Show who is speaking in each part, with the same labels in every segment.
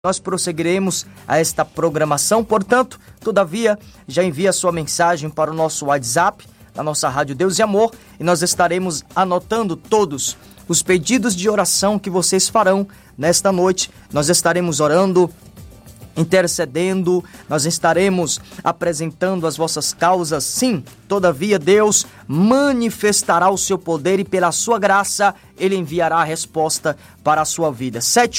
Speaker 1: Nós prosseguiremos a esta programação, portanto, todavia, já envia sua mensagem para o nosso WhatsApp, da nossa Rádio Deus e Amor, e nós estaremos anotando todos os pedidos de oração que vocês farão nesta noite. Nós estaremos orando, intercedendo, nós estaremos apresentando as vossas causas. Sim, todavia Deus manifestará o seu poder e pela sua graça Ele enviará a resposta para a sua vida.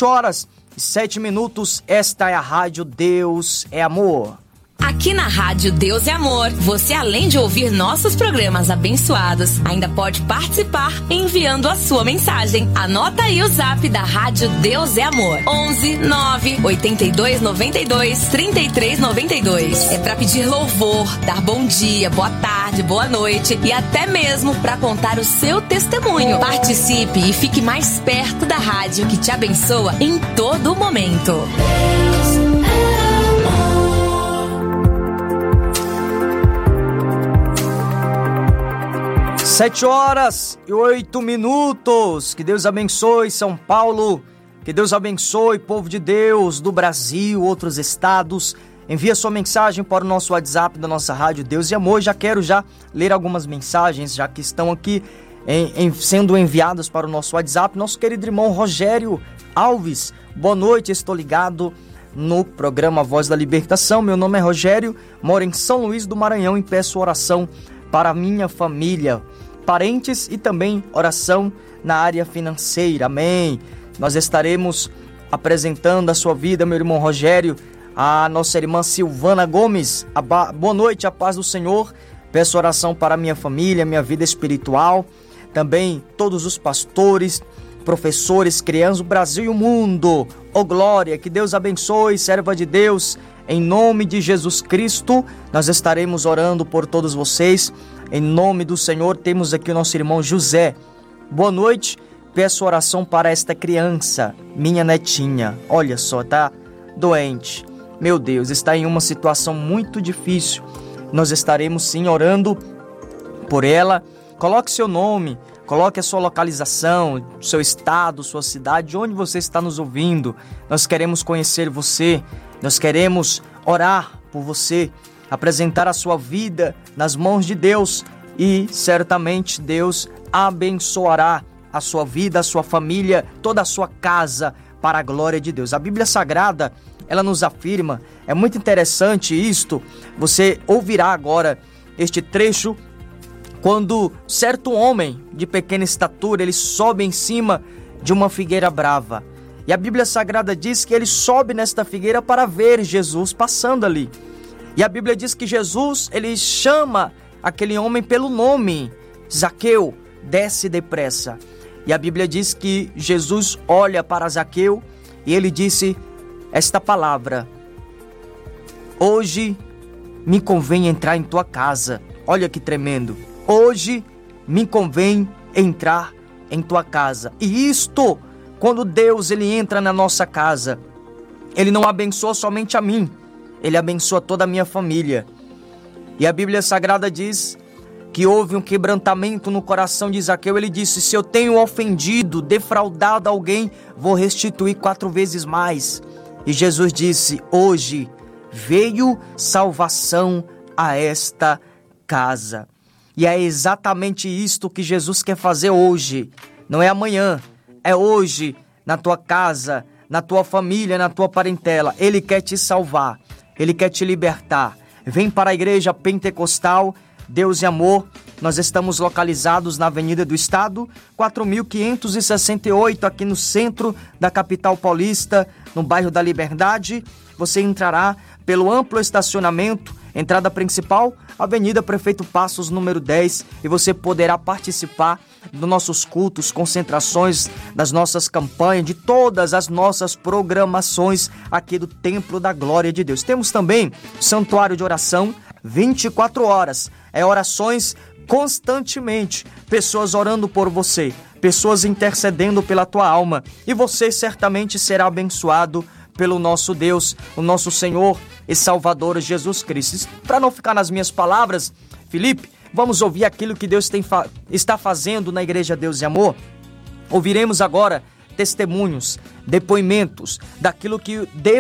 Speaker 1: 7h07, esta é a Rádio Deus é Amor.
Speaker 2: Aqui na Rádio Deus é Amor, você além de ouvir nossos programas abençoados, ainda pode participar enviando a sua mensagem. Anota aí o zap da Rádio Deus é Amor: 11 9 82 92 33 92. É para pedir louvor, dar bom dia, boa tarde, boa noite e até mesmo para contar o seu testemunho. Participe e fique mais perto da rádio que te abençoa em todo momento.
Speaker 1: 7h08. Que Deus abençoe São Paulo, que Deus abençoe povo de Deus do Brasil, outros estados. Envia sua mensagem para o nosso WhatsApp da nossa Rádio Deus e Amor. Já quero ler algumas mensagens, já que estão aqui sendo enviadas para o nosso WhatsApp. Nosso querido irmão Rogério Alves: boa noite, estou ligado no programa Voz da Libertação. Meu nome é Rogério, moro em São Luís do Maranhão e peço oração para a minha família, parentes e também oração na área financeira. Amém. Nós estaremos apresentando a sua vida, meu irmão Rogério. A nossa irmã Silvana Gomes: boa noite, a paz do Senhor. Peço oração para a minha família, minha vida espiritual. Também todos os pastores, professores, crianças do Brasil e o mundo. Ô glória, que Deus abençoe, serva de Deus. Em nome de Jesus Cristo, nós estaremos orando por todos vocês. Em nome do Senhor, temos aqui o nosso irmão José. Boa noite, peço oração para esta criança, minha netinha. Olha só, tá doente. Meu Deus, está em uma situação muito difícil. Nós estaremos sim orando por ela. Coloque seu nome, coloque a sua localização, seu estado, sua cidade, onde você está nos ouvindo. Nós queremos conhecer você, nós queremos orar por você, apresentar a sua vida nas mãos de Deus e certamente Deus abençoará a sua vida, a sua família, toda a sua casa para a glória de Deus. A Bíblia Sagrada, ela nos afirma, é muito interessante isto, você ouvirá agora este trecho, quando certo homem de pequena estatura, ele sobe em cima de uma figueira brava. E a Bíblia Sagrada diz que ele sobe nesta figueira para ver Jesus passando ali. E a Bíblia diz que Jesus, ele chama aquele homem pelo nome: Zaqueu, desce depressa. E a Bíblia diz que Jesus olha para Zaqueu e ele disse esta palavra: hoje me convém entrar em tua casa. Olha que tremendo. Hoje me convém entrar em tua casa. E isto, quando Deus ele entra na nossa casa, ele não abençoa somente a mim, ele abençoa toda a minha família. E a Bíblia Sagrada diz que houve um quebrantamento no coração de Zaqueu. Ele disse: se eu tenho ofendido, defraudado alguém, vou restituir 4 vezes mais. E Jesus disse: hoje veio salvação a esta casa. E é exatamente isto que Jesus quer fazer hoje. Não é amanhã, é hoje, na tua casa, na tua família, na tua parentela. Ele quer te salvar, Ele quer te libertar. Vem para a Igreja Pentecostal Deus e Amor. Nós estamos localizados na Avenida do Estado, 4568, aqui no centro da capital paulista, no bairro da Liberdade. Você entrará pelo amplo estacionamento, entrada principal, Avenida Prefeito Passos, número 10, e você poderá participar dos nossos cultos, concentrações, das nossas campanhas, de todas as nossas programações aqui do Templo da Glória de Deus. Temos também santuário de oração 24 horas, orações constantemente, pessoas orando por você, pessoas intercedendo pela tua alma, e você certamente será abençoado pelo nosso Deus, o nosso Senhor e Salvador Jesus Cristo. Para não ficar nas minhas palavras, Felipe, vamos ouvir aquilo que Deus está fazendo na Igreja Deus e Amor. Ouviremos agora testemunhos, depoimentos daquilo que Deus